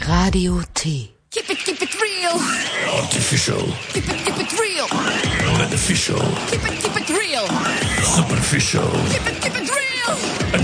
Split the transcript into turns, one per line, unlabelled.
Radio T.
Keep it real.
Artificial.
Keep it real.
Beneficial.
Keep it real.
Superficial.
Keep it